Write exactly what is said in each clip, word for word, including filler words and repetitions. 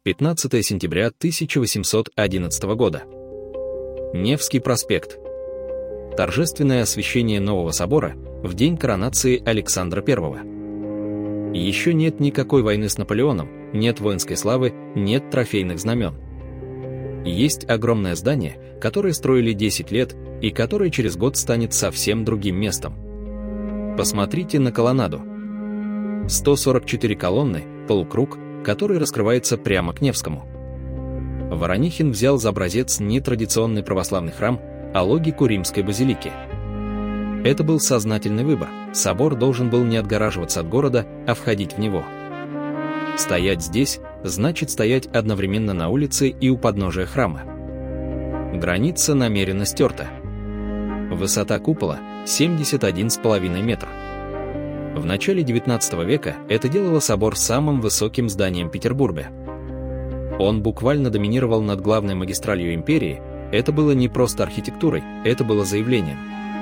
пятнадцатое сентября тысяча восемьсот одиннадцатого года. Невский проспект. Торжественное освящение нового собора в день коронации Александра Первого. Еще нет никакой войны с Наполеоном, нет воинской славы, нет трофейных знамен. Есть огромное здание, которое строили десять лет и которое через год станет совсем другим местом. Посмотрите на колоннаду. сто сорок четыре колонны, полукруг, который раскрывается прямо к Невскому. Воронихин взял за образец не традиционный православный храм, а логику римской базилики. Это был сознательный выбор. Собор должен был не отгораживаться от города, а входить в него. Стоять здесь значит стоять одновременно на улице и у подножия храма. Граница намеренно стерта. Высота купола семьдесят один с половиной метра. В начале девятнадцатого века это делало собор самым высоким зданием Петербурга. Он буквально доминировал над главной магистралью империи. Это было не просто архитектурой, это было заявлением.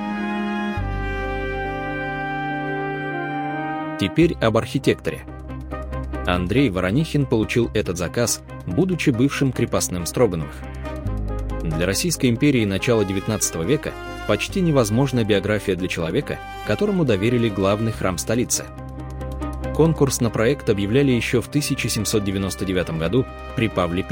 Теперь об архитекторе. Андрей Воронихин получил этот заказ, будучи бывшим крепостным Строгановых. Для Российской империи начала девятнадцатого века почти невозможна биография для человека, которому доверили главный храм столицы. Конкурс на проект объявляли еще в тысяча семьсот девяносто девятом году при Павле